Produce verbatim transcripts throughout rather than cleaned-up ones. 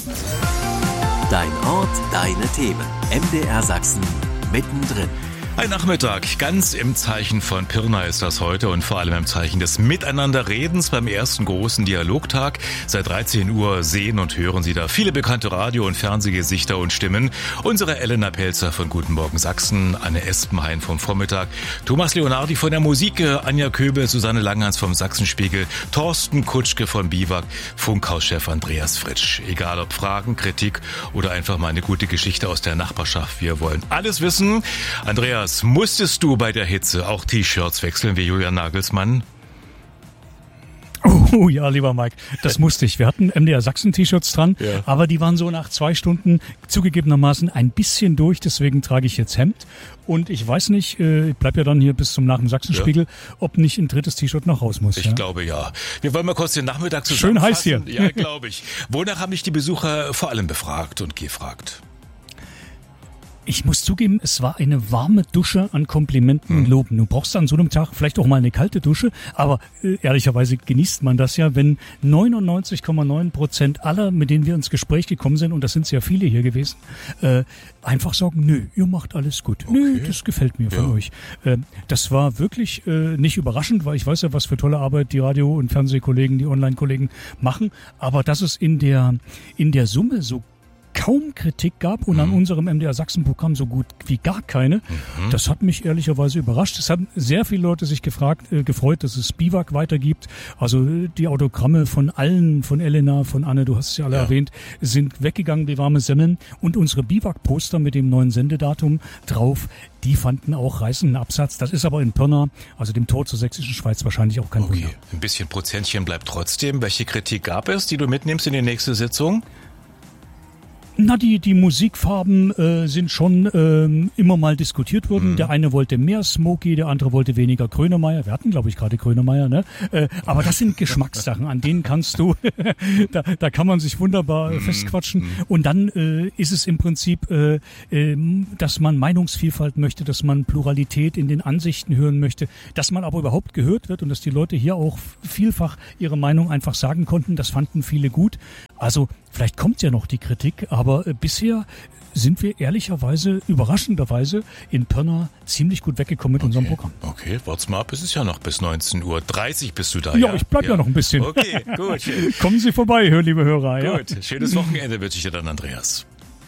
Dein Ort, deine Themen. M D R Sachsen mittendrin. Ein Nachmittag, ganz im Zeichen von Pirna ist das heute und vor allem im Zeichen des Miteinanderredens beim ersten großen Dialogtag. Seit dreizehn Uhr sehen und hören Sie da viele bekannte Radio- und Fernsehgesichter und Stimmen. Unsere Elena Pelzer von Guten Morgen Sachsen, Anne Espenhain vom Vormittag, Thomas Leonardi von der Musik, Anja Köbel, Susanne Langhans vom Sachsenspiegel, Thorsten Kutschke von Biwak, Funkhauschef Andreas Fritsch. Egal ob Fragen, Kritik oder einfach mal eine gute Geschichte aus der Nachbarschaft, wir wollen alles wissen. Andreas, musstest du bei der Hitze auch T-Shirts wechseln wie Julian Nagelsmann? Oh ja, lieber Mike, das musste ich. Wir hatten M D R Sachsen T-Shirts dran, ja. Aber die waren so nach zwei Stunden zugegebenermaßen ein bisschen durch, deswegen trage ich jetzt Hemd. Und ich weiß nicht, ich bleib ja dann hier bis zum nach dem Sachsenspiegel, ja. ob nicht ein drittes T-Shirt noch raus muss. Ich ja? glaube ja. Wir wollen mal kurz den Nachmittag zusammenfassen. Schön heiß hier. Ja, glaube ich. Wonach haben dich die Besucher vor allem befragt und gefragt? Ich muss zugeben, es war eine warme Dusche an Komplimenten und Loben. Du brauchst an so einem Tag vielleicht auch mal eine kalte Dusche, aber äh, ehrlicherweise genießt man das ja, wenn neunundneunzig Komma neun Prozent aller, mit denen wir ins Gespräch gekommen sind, und das sind ja viele hier gewesen, äh, einfach sagen, nö, ihr macht alles gut. Okay. Nö, das gefällt mir von ja. euch. Äh, das war wirklich äh, nicht überraschend, weil ich weiß ja, was für tolle Arbeit die Radio- und Fernsehkollegen, die Online-Kollegen machen, aber dass es in der, in der Summe so kaum Kritik gab und mhm. an unserem M D R Sachsen-Programm so gut wie gar keine. Mhm. Das hat mich ehrlicherweise überrascht. Es haben sehr viele Leute sich gefragt, äh, gefreut, dass es Biwak weitergibt. Also die Autogramme von allen, von Elena, von Anne, du hast es ja alle ja. erwähnt, sind weggegangen wie warme Semmeln. Und unsere Biwak-Poster mit dem neuen Sendedatum drauf, die fanden auch reißenden Absatz. Das ist aber in Pirna, also dem Tor zur Sächsischen Schweiz, wahrscheinlich auch kein okay. Wunder. Ein bisschen Prozentchen bleibt trotzdem. Welche Kritik gab es, die du mitnimmst in die nächste Sitzung? Na, die, die Musikfarben äh, sind schon ähm, immer mal diskutiert worden. Mhm. Der eine wollte mehr Smokey, der andere wollte weniger Grönemeyer. Wir hatten, glaube ich, gerade Grönemeyer, ne? Äh, aber das sind Geschmackssachen, an denen kannst du, da, da kann man sich wunderbar äh, festquatschen. Mhm. Und dann äh, ist es im Prinzip, äh, äh, dass man Meinungsvielfalt möchte, dass man Pluralität in den Ansichten hören möchte, dass man aber überhaupt gehört wird und dass die Leute hier auch vielfach ihre Meinung einfach sagen konnten. Das fanden viele gut. Also vielleicht kommt ja noch die Kritik, aber äh, bisher sind wir ehrlicherweise, überraschenderweise in Pirna ziemlich gut weggekommen mit okay. unserem Programm. Okay, wart's mal ab, es ist ja noch bis neunzehn Uhr dreißig bist du da. Ja, ja? ich bleib ja. ja noch ein bisschen. Okay, gut. Kommen Sie vorbei, liebe Hörer. Gut, ja. schönes Wochenende wünsche ich dir dann, Andreas.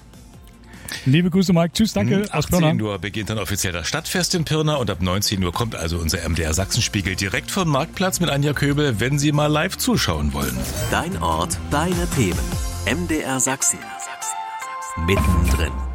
Liebe Grüße, Mike. Tschüss, danke. achtzehn Uhr beginnt dann offiziell das Stadtfest in Pirna und ab neunzehn Uhr kommt also unser M D R Sachsenspiegel direkt vom Marktplatz mit Anja Köbel, wenn Sie mal live zuschauen wollen. Dein Ort, deine Themen. M D R Sachsen. Mittendrin.